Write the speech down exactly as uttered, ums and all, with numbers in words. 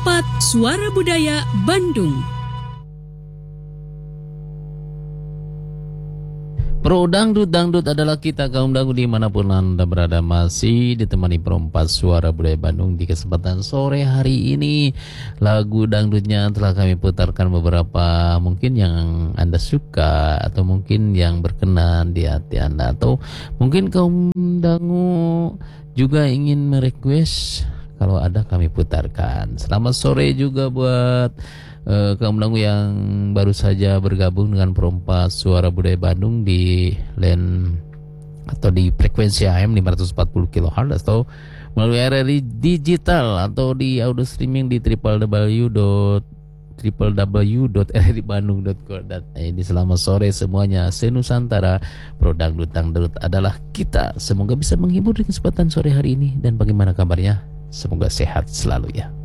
empat Suara Budaya Bandung. Pro Dangdut, Dangdut adalah kita kaum dangdut dimanapun Anda berada, masih ditemani perempat Suara Budaya Bandung. Di kesempatan sore hari ini, lagu dangdutnya telah kami putarkan beberapa mungkin yang Anda suka, atau mungkin yang berkenan di hati Anda, atau mungkin kaum dangu juga ingin merequest. Kalau ada kami putarkan. Selamat sore juga buat Uh, kaum dangu yang baru saja bergabung dengan perempat Suara Budaya Bandung di line atau di frekuensi A M lima ratus empat puluh kilohertz atau melalui R R I digital atau di audio streaming di w w w dot w w w dot r r i bandung dot co dot i d. Selamat sore semuanya, senusantara. Pro Dangdut, Dangdut adalah kita. Semoga bisa menghibur di kesempatan sore hari ini. Dan bagaimana kabarnya? Semoga sehat selalu ya.